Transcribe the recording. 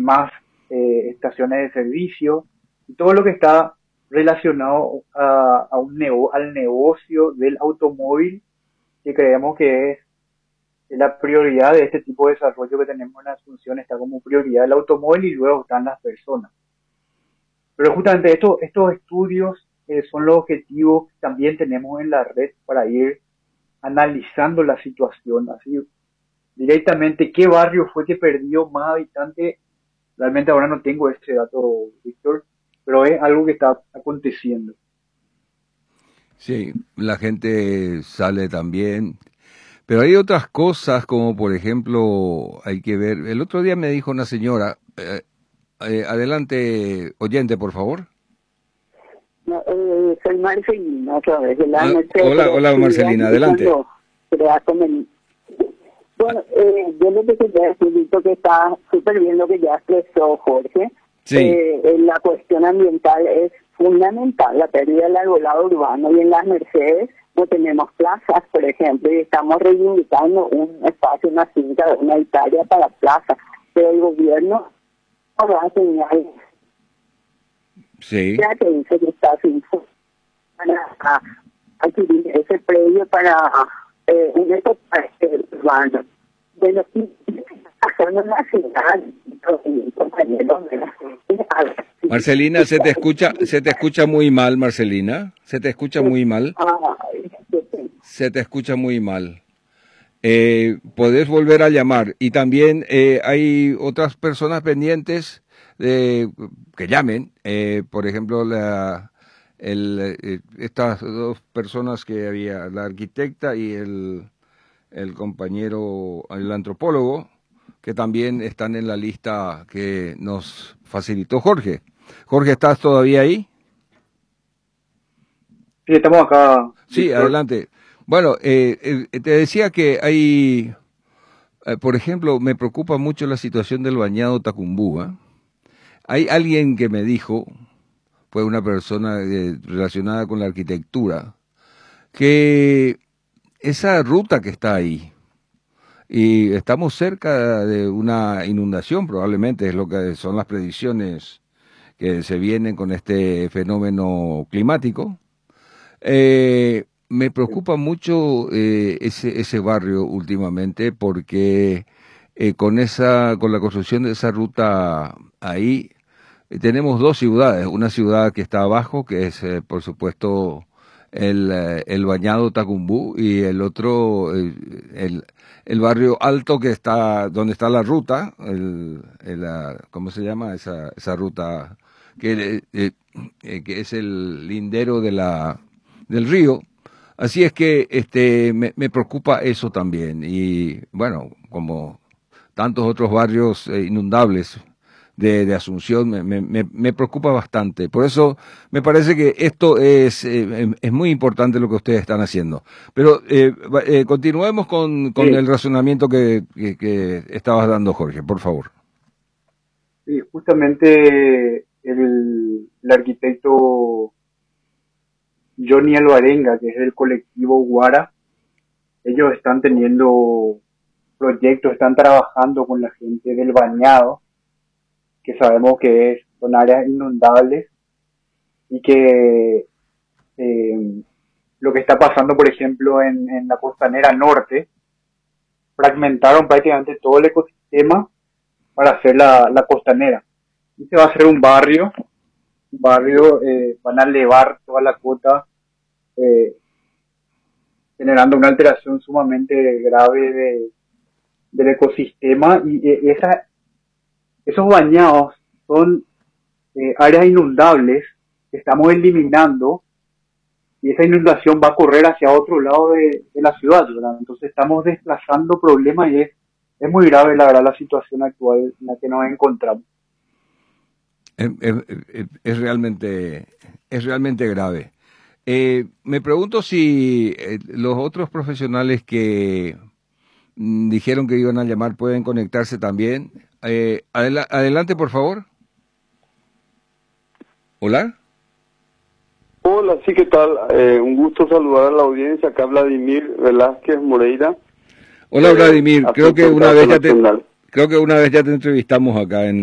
más estaciones de servicio, y todo lo que está relacionado al negocio del automóvil, que creemos que es la prioridad de este tipo de desarrollo que tenemos en Asunción. Está como prioridad el automóvil y luego están las personas. Pero justamente estos estudios son los objetivos que también tenemos en la red para ir analizando la situación, así directamente qué barrio fue que perdió más habitantes. Realmente ahora no tengo ese dato, Víctor, pero es algo que está aconteciendo. Sí, la gente sale también, pero hay otras cosas como por ejemplo, hay que ver, el otro día me dijo una señora, adelante, oyente, por favor. No, soy Marcelina otra vez, de la Merced, Hola, pero hola Marcelina, adelante. Bueno, yo lo que quería decir, Víctor, que está súper bien lo que ya expresó Jorge. Sí. La cuestión ambiental es fundamental, la pérdida del arbolado urbano, y en las Mercedes no tenemos plazas, por ejemplo, y estamos reivindicando un espacio, una finca de 1 hectárea para plaza, pero el gobierno no da señales. Sí. Ya que dice que está sin para adquirir ese predio para un ecoparque urbano. De los que hacerlo en la ciudad, compañeros de la Marcelina, se te escucha muy mal, Marcelina, se te escucha muy mal. Se te escucha muy mal. Podés volver a llamar. Y también hay otras personas pendientes que llamen. Por ejemplo, estas dos personas que había, la arquitecta y el compañero, el antropólogo, que también están en la lista que nos facilitó Jorge. Jorge, ¿estás todavía ahí? Sí, estamos acá. Sí, Víctor. adelante. Bueno, te decía que hay, por ejemplo, me preocupa mucho la situación del bañado Tacumbú. Hay alguien que me dijo, fue una persona relacionada con la arquitectura, que esa ruta que está ahí, y estamos cerca de una inundación, probablemente es lo que son las predicciones que se vienen con este fenómeno climático. Me preocupa mucho ese barrio últimamente porque con la construcción de esa ruta ahí tenemos dos ciudades, una ciudad que está abajo, que es por supuesto el Bañado Tacumbú, y el otro el barrio alto que está donde está la ruta, ¿cómo se llama esa ruta que es el lindero del río? Así es que me preocupa eso también, y bueno, como tantos otros barrios inundables de Asunción, me preocupa bastante. Por eso me parece que esto es muy importante lo que ustedes están haciendo. Pero continuemos con Sí. el razonamiento que estabas dando, Jorge, por favor. Sí, justamente el arquitecto Johnny Alvarenga, que es del colectivo Guara, ellos están teniendo proyectos, están trabajando con la gente del Bañado, que sabemos que son áreas inundables, y que lo que está pasando, por ejemplo, en la costanera norte, fragmentaron prácticamente todo el ecosistema para hacer la costanera. Y se va a hacer un barrio, van a elevar toda la cota, eh, generando una alteración sumamente grave del ecosistema, y esos bañados son áreas inundables que estamos eliminando, y esa inundación va a correr hacia otro lado de la ciudad, ¿verdad? Entonces estamos desplazando problemas, y es muy grave, la verdad, la situación actual en la que nos encontramos. Es realmente grave. Me pregunto si los otros profesionales que dijeron que iban a llamar pueden conectarse también. Adelante, por favor. ¿Hola? Hola, sí, ¿qué tal? Un gusto saludar a la audiencia. Acá Vladimir Velázquez Moreira. Hola, Vladimir. Creo que una vez ya te Nacional. creo que una vez ya te entrevistamos acá en